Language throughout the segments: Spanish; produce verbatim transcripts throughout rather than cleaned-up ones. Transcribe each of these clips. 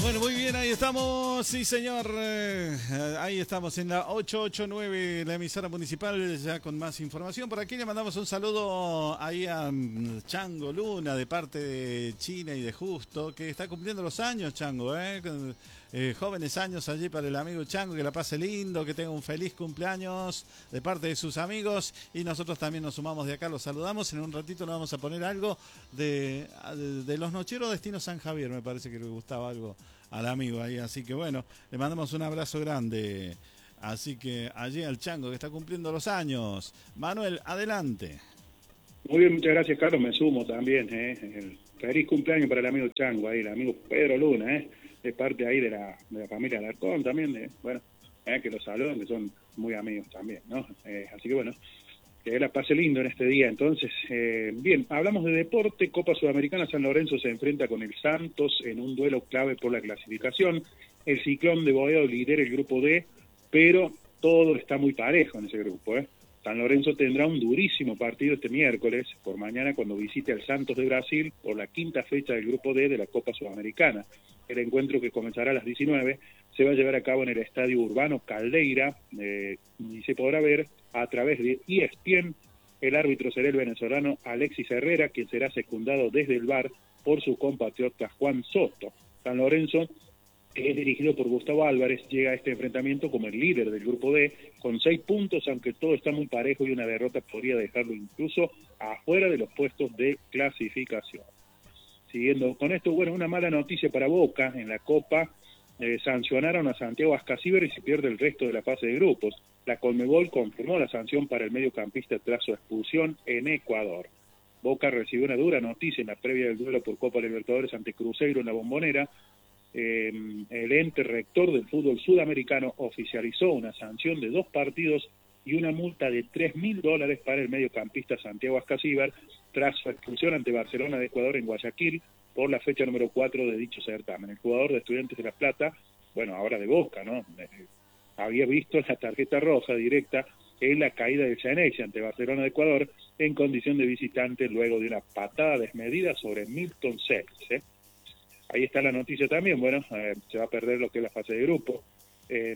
Bueno, muy bien, ahí estamos, sí señor, eh, ahí estamos en la ochocientos ochenta y nueve, la emisora municipal, ya con más información. Por aquí le mandamos un saludo ahí a mm, Chango Luna, de parte de China y de Justo, que está cumpliendo los años, Chango, ¿eh? Con, eh, jóvenes años allí para el amigo Chango, que la pase lindo, que tenga un feliz cumpleaños de parte de sus amigos, y nosotros también nos sumamos de acá, los saludamos. En un ratito nos vamos a poner algo de, de, de los Nocheros Destino San Javier, me parece que le gustaba algo al amigo ahí, así que bueno, le mandamos un abrazo grande, así que allí al Chango que está cumpliendo los años. Manuel, adelante. Muy bien, muchas gracias, Carlos, me sumo también, ¿eh? El feliz cumpleaños para el amigo Chango ahí, el amigo Pedro Luna, ¿eh? Es parte ahí de la, de la familia Alarcón también, de, bueno, ¿eh? Que los saludan, que son muy amigos también, ¿no? Eh, así que bueno, que la pase lindo en este día. Entonces, eh, bien, hablamos de deporte. Copa Sudamericana, San Lorenzo se enfrenta con el Santos en un duelo clave por la clasificación. El Ciclón de Boedo lidera el grupo D, pero todo está muy parejo en ese grupo, ¿eh? San Lorenzo tendrá un durísimo partido este miércoles por mañana cuando visite al Santos de Brasil por la quinta fecha del grupo D de la Copa Sudamericana. El encuentro, que comenzará a las diecinueve, se va a llevar a cabo en el Estadio Urbano Caldeira, eh, y se podrá ver a través de E S P N. El árbitro será el venezolano Alexis Herrera, quien será secundado desde el V A R por su compatriota Juan Soto. San Lorenzo, que es dirigido por Gustavo Álvarez, llega a este enfrentamiento como el líder del grupo D, con seis puntos, aunque todo está muy parejo y una derrota podría dejarlo incluso afuera de los puestos de clasificación. Siguiendo con esto, bueno, una mala noticia para Boca en la Copa. Eh, sancionaron a Santiago Ascasíbar y se pierde el resto de la fase de grupos. La Conmebol confirmó la sanción para el mediocampista tras su expulsión en Ecuador. Boca recibió una dura noticia en la previa del duelo por Copa Libertadores ante Cruzeiro en la Bombonera. Eh, el ente rector del fútbol sudamericano oficializó una sanción de dos partidos y una multa de tres mil dólares para el mediocampista Santiago Ascasíbar tras su expulsión ante Barcelona de Ecuador en Guayaquil por la fecha número cuatro de dicho certamen. El jugador de Estudiantes de La Plata, bueno, ahora de Boca, ¿no? Eh, había visto la tarjeta roja directa en la caída del Xeneize ante Barcelona de Ecuador en condición de visitante luego de una patada desmedida sobre Milton Celis, ¿eh? Ahí está la noticia también, bueno, eh, se va a perder lo que es la fase de grupo, eh,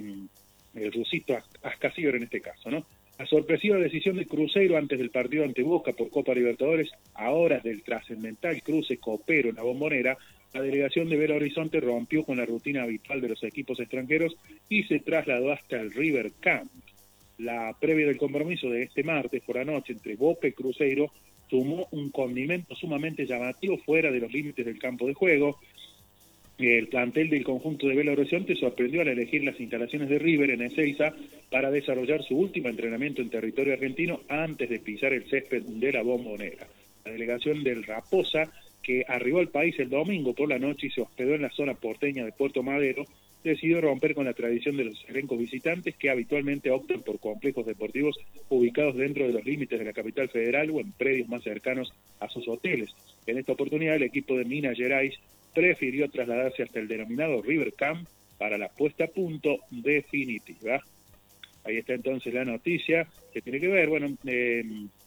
el rusito Ascasíbar en este caso, ¿no? La sorpresiva decisión de Cruzeiro antes del partido ante Boca por Copa Libertadores, a horas del trascendental cruce copero en la Bombonera, la delegación de Belo Horizonte rompió con la rutina habitual de los equipos extranjeros y se trasladó hasta el River Camp. La previa del compromiso de este martes por la noche entre Boca y Cruzeiro sumó un condimento sumamente llamativo fuera de los límites del campo de juego. El plantel del conjunto de Belo Horizonte sorprendió al elegir las instalaciones de River en Ezeiza para desarrollar su último entrenamiento en territorio argentino antes de pisar el césped de la Bombonera. La delegación del Raposa, que arribó al país el domingo por la noche y se hospedó en la zona porteña de Puerto Madero, decidió romper con la tradición de los elencos visitantes que habitualmente optan por complejos deportivos ubicados dentro de los límites de la capital federal o en predios más cercanos a sus hoteles. En esta oportunidad, el equipo de Minas Gerais prefirió trasladarse hasta el denominado River Camp para la puesta a punto definitiva. Ahí está entonces la noticia que tiene que ver, bueno, eh,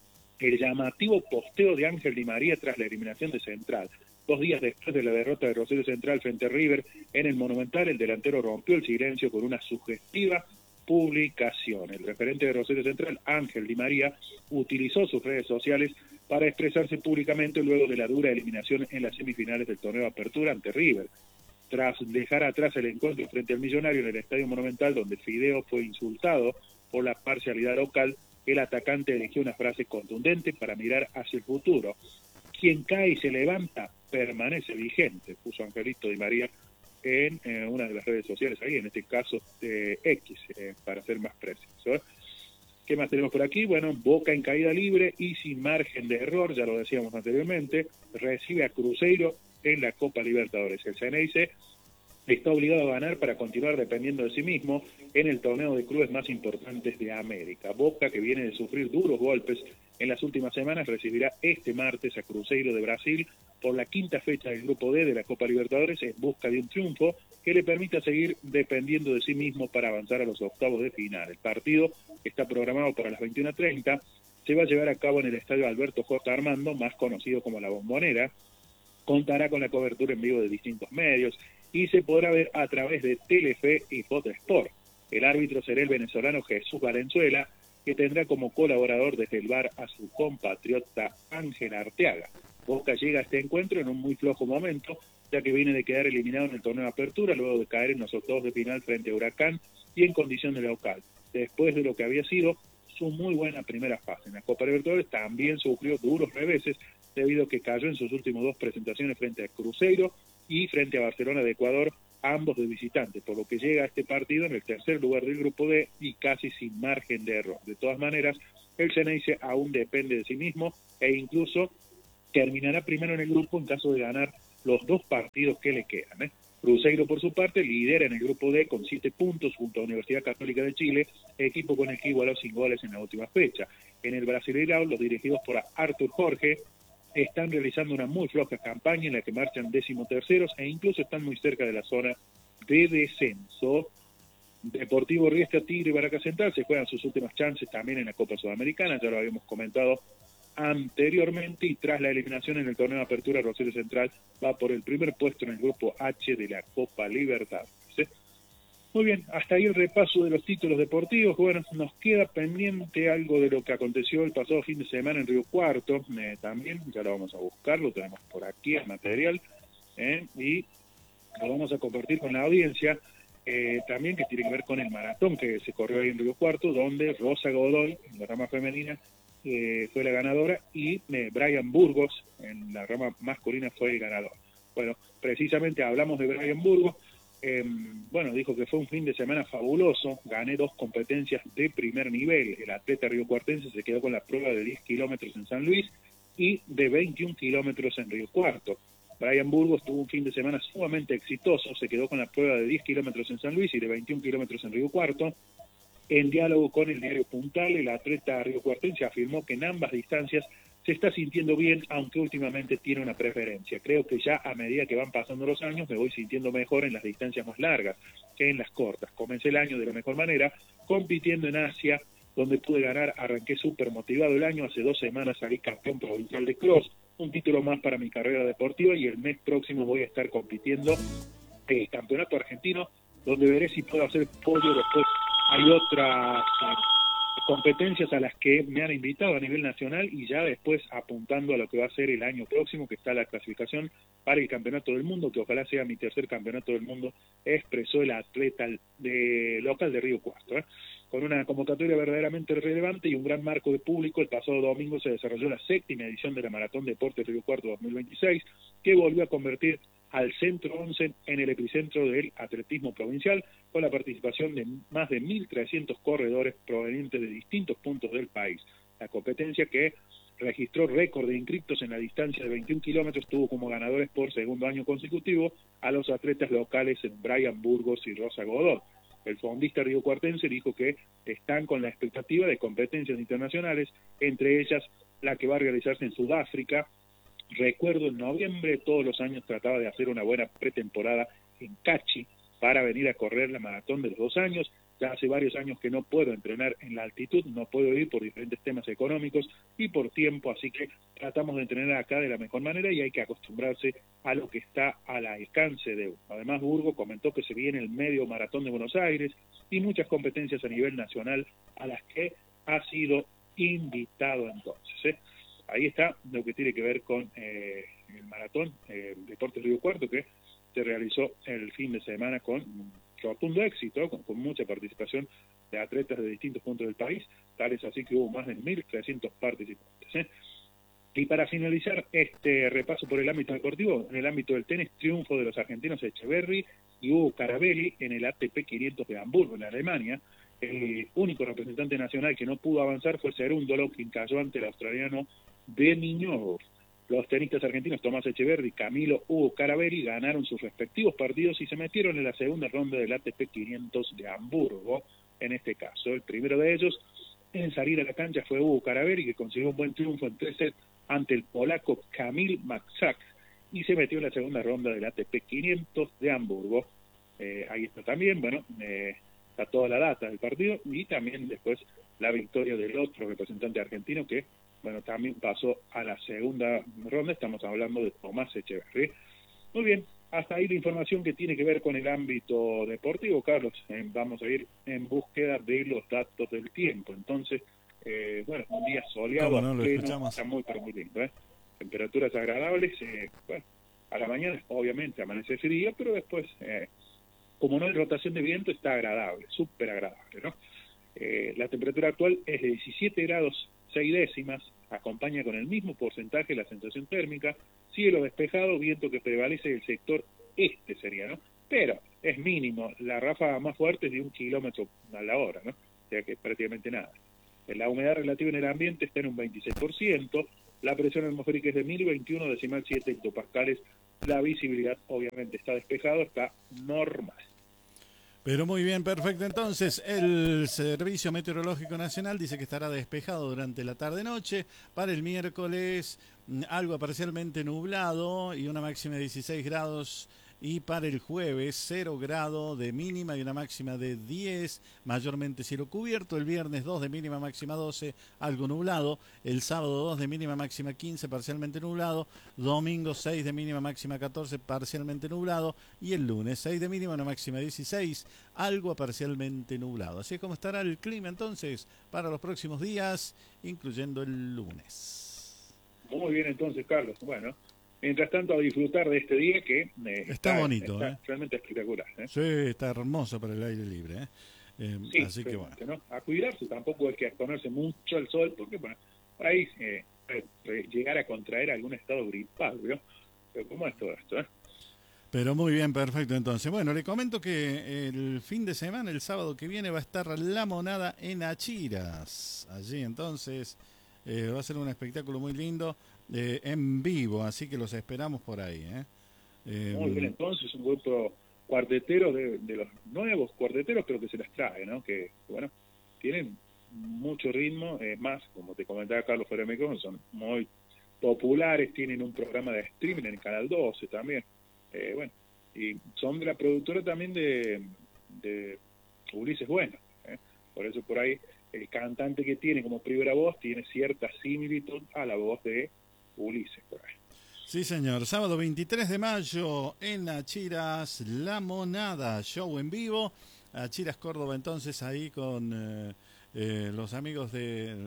el llamativo posteo de Ángel Di María tras la eliminación de Central. Dos días después de la derrota de Rosario Central frente a River en el Monumental, el delantero rompió el silencio con una sugestiva publicación. El referente de Rosario Central, Ángel Di María, utilizó sus redes sociales para expresarse públicamente luego de la dura eliminación en las semifinales del torneo de Apertura ante River. Tras dejar atrás el encuentro frente al Millonario en el Estadio Monumental, donde Fideo fue insultado por la parcialidad local, el atacante eligió una frase contundente para mirar hacia el futuro. Quien cae y se levanta permanece vigente, puso Angelito Di María en eh, una de las redes sociales, ahí en este caso eh, X, eh, para ser más preciso, ¿eh? ¿Qué más tenemos por aquí? Bueno, Boca en caída libre y sin margen de error, ya lo decíamos anteriormente, recibe a Cruzeiro en la Copa Libertadores. El Xeneize está obligado a ganar para continuar dependiendo de sí mismo en el torneo de clubes más importantes de América. Boca, que viene de sufrir duros golpes en las últimas semanas, recibirá este martes a Cruzeiro de Brasil por la quinta fecha del Grupo D de la Copa Libertadores en busca de un triunfo que le permita seguir dependiendo de sí mismo para avanzar a los octavos de final. El partido está programado para las veintiuna treinta, se va a llevar a cabo en el estadio Alberto J. Armando, más conocido como La Bombonera. Contará con la cobertura en vivo de distintos medios, y se podrá ver a través de Telefe y Fotosport. El árbitro será el venezolano Jesús Valenzuela, que tendrá como colaborador desde el V A R a su compatriota Ángel Arteaga. Boca llega a este encuentro en un muy flojo momento, ya que viene de quedar eliminado en el torneo de apertura, luego de caer en los octavos de final frente a Huracán y en condición de local, después de lo que había sido su muy buena primera fase. En la Copa Libertadores también sufrió duros reveses, debido a que cayó en sus últimas dos presentaciones frente a Cruzeiro y frente a Barcelona de Ecuador, ambos de visitantes, por lo que llega a este partido en el tercer lugar del grupo D y casi sin margen de error. De todas maneras, el Xeneize aún depende de sí mismo e incluso terminará primero en el grupo en caso de ganar los dos partidos que le quedan, ¿eh? Cruzeiro, por su parte, lidera en el grupo D con siete puntos junto a Universidad Católica de Chile, equipo con el que igualó sin goles en la última fecha. En el Brasileirão, los dirigidos por Arthur Jorge están realizando una muy floja campaña en la que marchan decimoterceros e incluso están muy cerca de la zona de descenso. Deportivo Riestra, Tigre y Barraca Central se juegan sus últimas chances también en la Copa Sudamericana, ya lo habíamos comentado anteriormente, y tras la eliminación en el torneo de apertura, Rosario Central va por el primer puesto en el grupo H de la Copa Libertadores. ¿Sí? Muy bien, hasta ahí el repaso de los títulos deportivos. Bueno, nos queda pendiente algo de lo que aconteció el pasado fin de semana en Río Cuarto, eh, también, ya lo vamos a buscar, lo tenemos por aquí el material, eh, y lo vamos a compartir con la audiencia, eh, también que tiene que ver con el maratón que se corrió ahí en Río Cuarto, donde Rosa Godoy, en la rama femenina, Eh, fue la ganadora, y eh, Brian Burgos en la rama masculina fue el ganador. Bueno, precisamente hablamos de Brian Burgos. Eh, bueno, dijo que fue un fin de semana fabuloso, gané dos competencias de primer nivel. El atleta riocuartense se quedó con la prueba de diez kilómetros en San Luis y de veintiún kilómetros en Río Cuarto. Brian Burgos tuvo un fin de semana sumamente exitoso, se quedó con la prueba de diez kilómetros en San Luis y de veintiún kilómetros en Río Cuarto. En diálogo con el diario Puntal, el atleta riocuartense afirmó que en ambas distancias se está sintiendo bien, aunque últimamente tiene una preferencia. Creo que ya a medida que van pasando los años me voy sintiendo mejor en las distancias más largas que en las cortas. Comencé el año de la mejor manera, compitiendo en Asia, donde pude ganar, arranqué súper motivado el año, hace dos semanas salí campeón provincial de cross, un título más para mi carrera deportiva, y el mes próximo voy a estar compitiendo en el campeonato argentino, donde veré si puedo hacer podio después. Hay otras eh, competencias a las que me han invitado a nivel nacional, y ya después apuntando a lo que va a ser el año próximo, que está la clasificación para el Campeonato del Mundo, que ojalá sea mi tercer Campeonato del Mundo, expresó el atleta de, local de Río Cuarto. ¿eh? Con una convocatoria verdaderamente relevante y un gran marco de público, el pasado domingo se desarrolló la séptima edición de la Maratón Deportes Río Cuarto dos mil veintiséis, que volvió a convertir al Centro once en el epicentro del atletismo provincial, con la participación de más de mil trescientos corredores provenientes de distintos puntos del país. La competencia, que registró récord de inscriptos en la distancia de veintiún kilómetros, tuvo como ganadores por segundo año consecutivo a los atletas locales en Brian Burgos y Rosa Godoy. El fondista riocuartense dijo que están con la expectativa de competencias internacionales, entre ellas la que va a realizarse en Sudáfrica. Recuerdo, en noviembre todos los años trataba de hacer una buena pretemporada en Cachi para venir a correr la maratón de los dos años. Ya hace varios años que no puedo entrenar en la altitud, no puedo ir por diferentes temas económicos y por tiempo, así que tratamos de entrenar acá de la mejor manera y hay que acostumbrarse a lo que está al alcance de uno. Además, Burgo comentó que se viene el medio maratón de Buenos Aires y muchas competencias a nivel nacional a las que ha sido invitado entonces. ¿eh? Ahí está lo que tiene que ver con eh, el maratón eh, Deportes Río Cuarto, que se realizó el fin de semana con rotundo éxito, con, con mucha participación de atletas de distintos puntos del país, tales así que hubo más de mil trescientos participantes. ¿eh? Y para finalizar este repaso por el ámbito deportivo, en el ámbito del tenis, triunfo de los argentinos Echeverry y Hugo Carabelli en el A T P quinientos de Hamburgo, en Alemania. El único representante nacional que no pudo avanzar fue Cerúndolo, quien cayó ante el australiano de Miñogo. Los tenistas argentinos Tomás Echeverry, Camilo Hugo Carabelli ganaron sus respectivos partidos y se metieron en la segunda ronda del A T P quinientos de Hamburgo. En este caso, el primero de ellos en salir a la cancha fue Hugo Carabelli, que consiguió un buen triunfo en tres sets ante el polaco Kamil Maczak y se metió en la segunda ronda del A T P quinientos de Hamburgo. Eh, ahí está también, bueno, eh, está toda la data del partido y también después la victoria del otro representante argentino que, bueno, también pasó a la segunda ronda. Estamos hablando de Tomás Echeverry. Muy bien, hasta ahí la información que tiene que ver con el ámbito deportivo, Carlos. Eh, vamos a ir en búsqueda de los datos del tiempo. Entonces, eh, bueno, un día soleado, no? pleno, está muy, pero muy lindo, ¿eh? Temperaturas agradables, eh, bueno, a la mañana obviamente amanece frío, pero después, eh, como no hay rotación de viento, está agradable, súper agradable, ¿no? Eh, la temperatura actual es de diecisiete grados seis décimas, acompaña con el mismo porcentaje la sensación térmica, cielo despejado, viento que prevalece del sector este sería, ¿no? Pero es mínimo, la ráfaga más fuerte es de un kilómetro a la hora, ¿no? O sea que prácticamente nada. La humedad relativa en el ambiente está en un veintiséis por ciento, la presión atmosférica es de mil veintiuno decimal siete hectopascales, la visibilidad obviamente está despejado, está normal. Pero muy bien, perfecto. Entonces, el Servicio Meteorológico Nacional dice que estará despejado durante la tarde-noche. Para el miércoles, algo parcialmente nublado y una máxima de dieciséis grados. Y para el jueves, cero grado de mínima y una máxima de diez, mayormente cielo cubierto. El viernes dos de mínima, máxima doce, algo nublado. El sábado dos de mínima, máxima quince, parcialmente nublado. Domingo seis de mínima, máxima catorce, parcialmente nublado. Y el lunes seis de mínima, una máxima dieciséis, algo parcialmente nublado. Así es como estará el clima entonces para los próximos días, incluyendo el lunes. Muy bien entonces, Carlos. Bueno, mientras tanto, a disfrutar de este día que eh, está, está bonito, está ¿eh? realmente espectacular. ¿eh? Sí, está hermoso para el aire libre. ¿eh? Eh, sí, así que bueno. ¿no? A cuidarse, tampoco hay que exponerse mucho al sol, porque bueno, por ahí eh, puede llegar a contraer algún estado gripal, ¿no? Pero ¿cómo es todo esto? Eh? Pero muy bien, perfecto. Entonces, bueno, le comento que el fin de semana, el sábado que viene, va a estar La Monada en Achiras. Allí, entonces, eh, va a ser un espectáculo muy lindo. Eh, en vivo, así que los esperamos por ahí. ¿eh? Eh, Muy bien, entonces un grupo cuartetero de, de los nuevos cuarteteros, pero que se las trae, ¿no? Que, bueno, tienen mucho ritmo, eh, más, como te comentaba Carlos Ferremeco, son muy populares, tienen un programa de streaming en el Canal doce también, eh, bueno, y son de la productora también de, de Ulises Bueno, ¿eh? Por eso por ahí el cantante que tiene como primera voz tiene cierta similitud a la voz de Ulises por ahí. Sí, señor. Sábado veintitrés de mayo en Achiras, La Monada, show en vivo. Achiras, Córdoba, entonces ahí con eh, eh, los amigos de,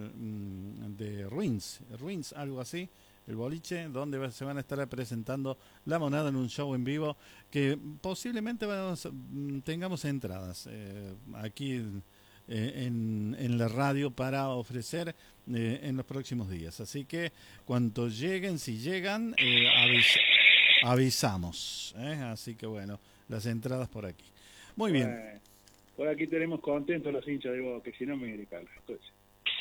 de Ruins, Ruins, algo así, el boliche, donde se van a estar presentando La Monada en un show en vivo que posiblemente vamos, tengamos entradas eh, aquí Eh, en, en la radio para ofrecer eh, en los próximos días. Así que cuando lleguen, si llegan, eh, avis avisamos. ¿eh? Así que bueno, las entradas por aquí. Muy bien. Bueno, por aquí tenemos contentos los hinchas de Boca, que si no me iré, Carlos. Entonces.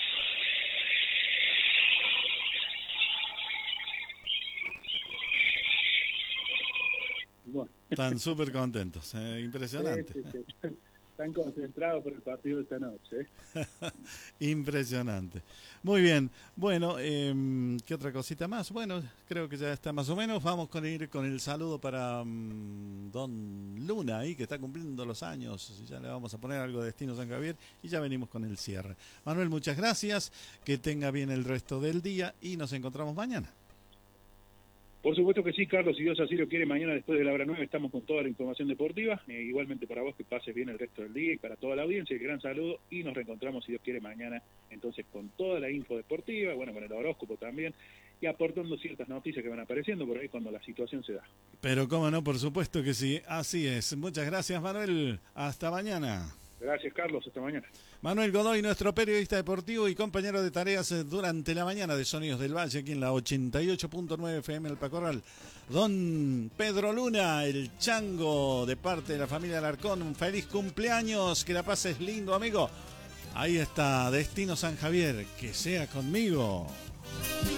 Bueno. Están súper contentos. Eh, impresionante. Sí, sí, sí. Están concentrados por el partido de esta noche. ¿eh? Impresionante. Muy bien. Bueno, eh, ¿qué otra cosita más? Bueno, creo que ya está más o menos. Vamos con ir con el saludo para um, Don Luna, ahí que está cumpliendo los años. Ya le vamos a poner algo de Destino San Javier y ya venimos con el cierre. Manuel, muchas gracias. Que tenga bien el resto del día y nos encontramos mañana. Por supuesto que sí, Carlos, si Dios así lo quiere, mañana después de la hora nueve estamos con toda la información deportiva, eh, igualmente para vos que pases bien el resto del día y para toda la audiencia, el gran saludo y nos reencontramos si Dios quiere mañana entonces con toda la info deportiva, bueno, con el horóscopo también y aportando ciertas noticias que van apareciendo por ahí cuando la situación se da. Pero cómo no, por supuesto que sí, así es. Muchas gracias, Manuel, hasta mañana. Gracias, Carlos, hasta mañana. Manuel Godoy, nuestro periodista deportivo y compañero de tareas durante la mañana de Sonidos del Valle, aquí en la ochenta y ocho punto nueve F M El Pacorral. Don Pedro Luna, el chango, de parte de la familia Alarcón, un feliz cumpleaños, que la pases lindo, amigo. Ahí está, Destino San Javier, que sea conmigo.